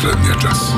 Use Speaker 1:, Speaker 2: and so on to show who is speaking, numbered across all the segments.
Speaker 1: последния час.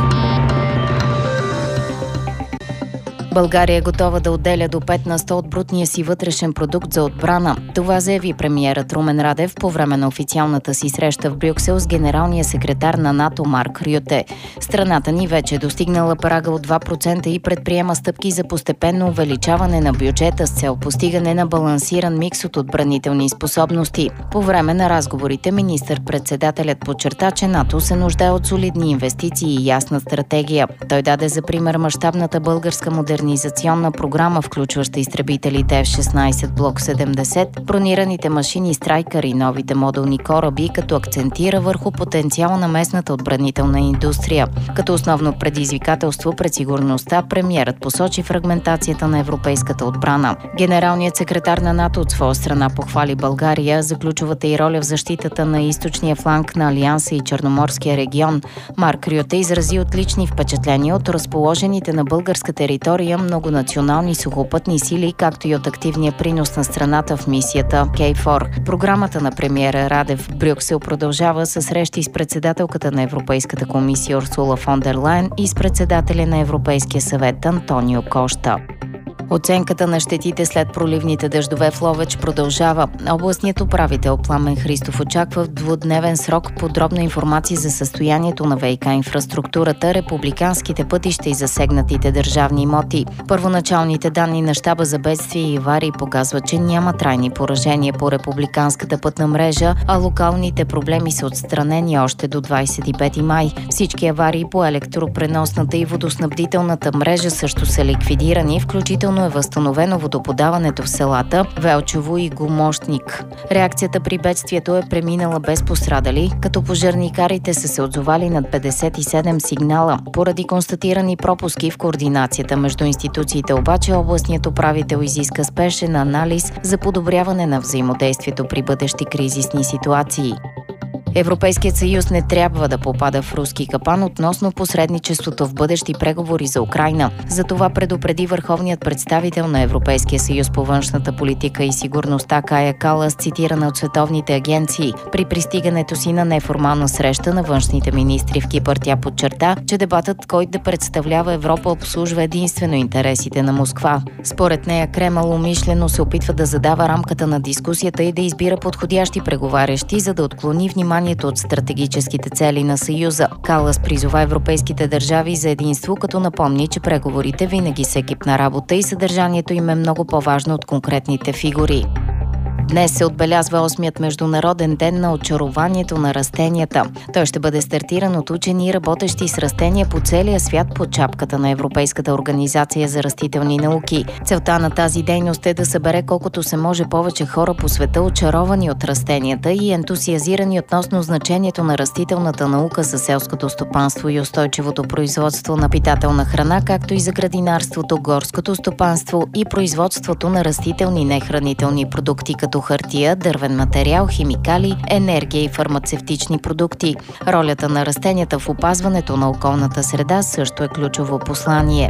Speaker 2: България е готова да отделя до 5% от брутния си вътрешен продукт за отбрана. Това заяви премиерът Румен Радев по време на официалната си среща в Брюксел с генералния секретар на НАТО Марк Рюте. Страната ни вече е достигнала прага от 2% и предприема стъпки за постепенно увеличаване на бюджета с цел постигане на балансиран микс от отбранителни способности. По време на разговорите министър-председателят подчерта, че НАТО се нуждае от солидни инвестиции и ясна стратегия. Той даде за пример мащабната българска модернизационна програма, включваща изтребителите F-16 Block 70, бронираните машини Страйкър и новите модулни кораби, като акцентира върху потенциала на местната отбранителна индустрия. Като основно предизвикателство пред сигурността, премиерът посочи фрагментацията на европейската отбрана. Генералният секретар на НАТО от своя страна похвали България за ключовата й роля в защитата на източния фланг на Алианса и Черноморския регион. Марк Рюте изрази отлични впечатления от разположените на българска територия многонационални сухопътни сили, както и от активния принос на страната в мисията KFOR. Програмата на премиера Радев в Брюксел продължава със срещи с председателката на Европейската комисия Урсула фон дер Лайен и с председателя на Европейския съвет Антонио Кошта. Оценката на щетите след проливните дъждове в Ловеч продължава. Областният управител Пламен Христов очаква в двудневен срок подробна информация за състоянието на ВиК инфраструктурата, републиканските пътища и засегнатите държавни имоти. Първоначалните данни на щаба за бедствия и аварии показват, че няма трайни поражения по републиканската пътна мрежа, а локалните проблеми са отстранени още до 25 май. Всички аварии по електропреносната и водоснабдителната мрежа също са ликвидирани, включително е възстановено водоподаването в селата Велчево и Гомощник. Реакцията при бедствието е преминала без пострадали, като пожарникарите са се отзовали над 57 сигнала. Поради констатирани пропуски в координацията между институциите обаче, областният управител изиска спешен анализ за подобряване на взаимодействието при бъдещи кризисни ситуации. Европейският съюз не трябва да попада в руски капан относно посредничеството в бъдещи преговори за Украйна. За това предупреди върховният представител на Европейския съюз по външната политика и сигурността Кая Калас, цитирана от световните агенции. При пристигането си на неформална среща на външните министри в Кипър тя подчерта, че дебатът, който да представлява Европа, обслужва единствено интересите на Москва. Според нея Кремъл умишлено се опитва да задава рамката на дискусията и да избира подходящи преговарящи, за да отклони внимание от стратегическите цели на Съюза. Калас призова европейските държави за единство, като напомни, че преговорите винаги са екипна работа и съдържанието им е много по-важно от конкретните фигури. Днес се отбелязва 8-ият международен ден на очарованието на растенията. Той ще бъде стартиран от учени, работещи с растения по целия свят под шапката на Европейската организация за растителни науки. Целта на тази дейност е да събере колкото се може повече хора по света, очаровани от растенията и ентусиазирани относно значението на растителната наука за селското стопанство и устойчивото производство на питателна храна, както и за градинарството, горското стопанство и производството на растителни нехранителни продукти, като хартия, дървен материал, химикали, енергия и фармацевтични продукти. Ролята на растенията в опазването на околната среда също е ключово послание.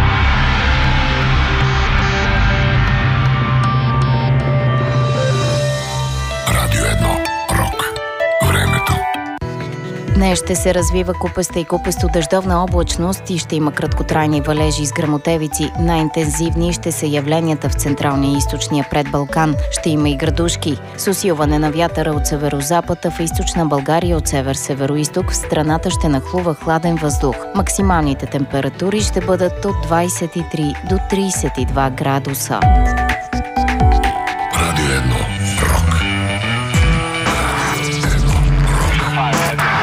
Speaker 1: Радио 1. Рок. Времето.
Speaker 2: Днес ще се развива купеста и купесто дъждовна облачност и ще има краткотрайни валежи с гръмотевици. Най-интензивни ще са явленията в централния и източния предбалкан. Ще има и градушки. С усилване на вятъра от северозапад, в източна България от север-североизток в страната ще нахлува хладен въздух. Максималните температури ще бъдат от 23 до 32 градуса.